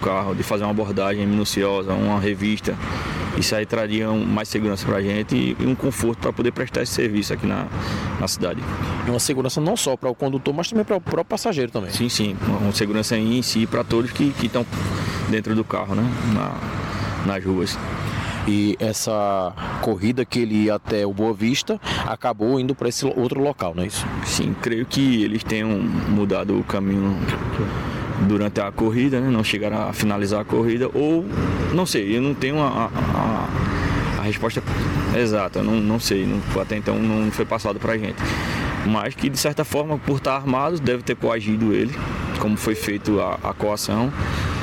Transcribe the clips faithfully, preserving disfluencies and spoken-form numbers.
carro, de fazer uma abordagem minuciosa, uma revista. Isso aí traria mais segurança para a gente e um conforto para poder prestar esse serviço aqui na, na cidade. E uma segurança não só para o condutor, mas também para o próprio passageiro também. Sim, sim. Uma segurança em si para todos que estão dentro do carro, né? Na, nas ruas. E essa corrida que ele ia até o Boa Vista acabou indo para esse outro local, não é isso? Sim, creio que eles tenham mudado o caminho durante a corrida, né? Não chegaram a finalizar a corrida, ou não sei, eu não tenho a, a, a resposta exata, não, não sei, não, até então não foi passado pra gente. Mas que de certa forma, por estar armados, deve ter coagido ele, como foi feito a, a coação,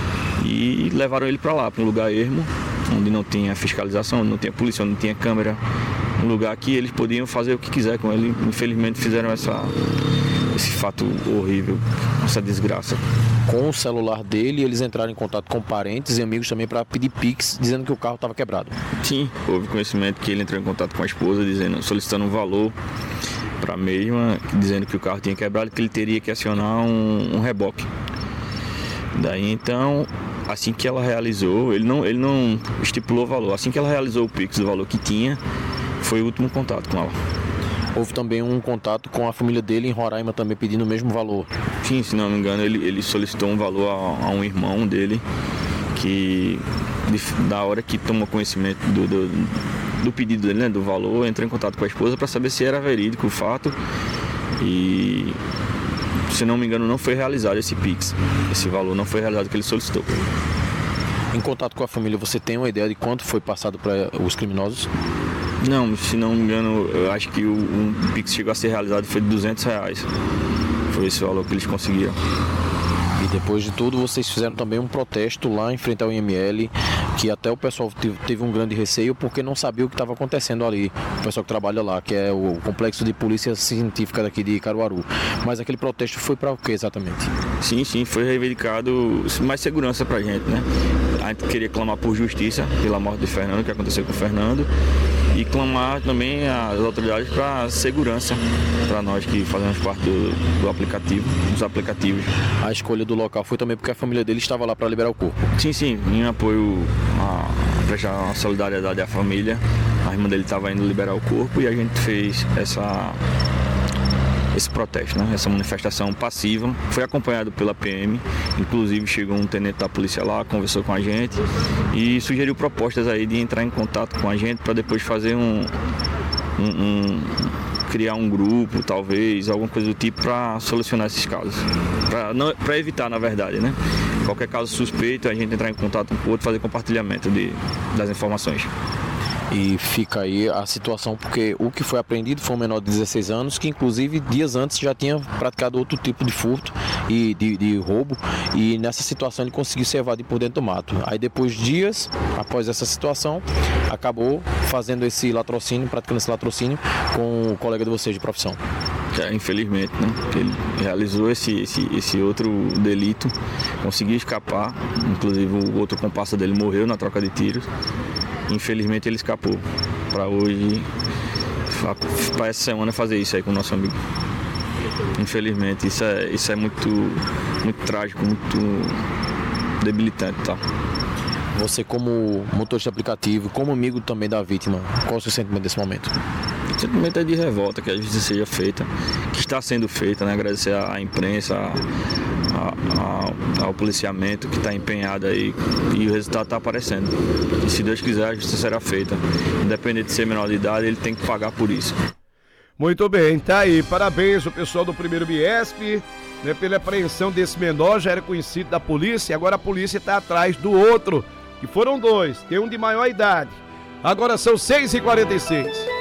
e levaram ele para lá, para um lugar ermo, onde não tinha fiscalização, onde não tinha polícia, onde não tinha câmera, um lugar que eles podiam fazer o que quiser com ele. Infelizmente fizeram essa, esse fato horrível, essa desgraça. Com o celular dele, eles entraram em contato com parentes e amigos também para pedir Pix, dizendo que o carro estava quebrado. Sim, houve conhecimento que ele entrou em contato com a esposa, dizendo, solicitando um valor para a mesma, dizendo que o carro tinha quebrado e que ele teria que acionar um, um reboque. Daí então, assim que ela realizou, ele não, ele não estipulou o valor, assim que ela realizou o Pix do valor que tinha, foi o último contato com ela. Houve também um contato com a família dele em Roraima também pedindo o mesmo valor. Sim, se não me engano, ele, ele solicitou um valor a, a um irmão dele que, de, da hora que tomou conhecimento do, do, do pedido dele, né, do valor, entrou em contato com a esposa para saber se era verídico o fato e, se não me engano, não foi realizado esse Pix. Esse valor não foi realizado que ele solicitou. Em contato com a família, você tem uma ideia de quanto foi passado para os criminosos? Não, se não me engano, eu acho que o um Pix chegou a ser realizado foi de duzentos reais. Foi esse valor que eles conseguiram. E depois de tudo, vocês fizeram também um protesto lá em frente ao I M L, que até o pessoal teve um grande receio porque não sabia o que estava acontecendo ali. O pessoal que trabalha lá, que é o Complexo de Polícia Científica daqui de Caruaru. Mas aquele protesto foi para o que exatamente? Sim, sim, foi reivindicado mais segurança para a gente, né? A gente queria clamar por justiça pela morte de Fernando, que aconteceu com o Fernando, e clamar também as autoridades para segurança para nós que fazemos parte do, do aplicativo, dos aplicativos. A escolha do local foi também porque a família dele estava lá para liberar o corpo? Sim, sim, em apoio a prestar uma solidariedade à família. A irmã dele estava indo liberar o corpo e a gente fez essa, esse protesto, né? Essa manifestação passiva. Foi acompanhado pela P M, inclusive chegou um tenente da polícia lá, conversou com a gente e sugeriu propostas aí de entrar em contato com a gente para depois fazer um, um, um criar um grupo, talvez, alguma coisa do tipo para solucionar esses casos, para evitar, na verdade, né? Qualquer caso suspeito, a gente entrar em contato com o outro, fazer compartilhamento de, das informações. E fica aí a situação, porque o que foi apreendido foi um menor de dezesseis anos, que inclusive dias antes já tinha praticado outro tipo de furto e de, de roubo, e nessa situação ele conseguiu se evadir por dentro do mato. Aí depois, dias após essa situação, acabou fazendo esse latrocínio, praticando esse latrocínio com o colega de vocês de profissão. É, infelizmente, né? Ele realizou esse, esse, esse outro delito, conseguiu escapar, inclusive o outro comparsa dele morreu na troca de tiros. Infelizmente ele escapou. Para hoje, para essa semana fazer isso aí com o nosso amigo. Infelizmente, isso é, isso é muito, muito trágico, muito debilitante, tá? Você, como motorista aplicativo, como amigo também da vítima, qual é o seu sentimento nesse momento? O sentimento é de revolta, que a justiça seja feita, que está sendo feita, né? Agradecer à imprensa, a, a, ao policiamento que está empenhado aí e o resultado está aparecendo. E se Deus quiser, a justiça será feita. Independente de ser menor de idade, ele tem que pagar por isso. Muito bem, tá aí. Parabéns ao pessoal do primeiro Biesp, né, pela apreensão desse menor, já era conhecido da polícia, e agora a polícia está atrás do outro, que foram dois, tem um de maior idade. Agora são seis e quarenta e seis.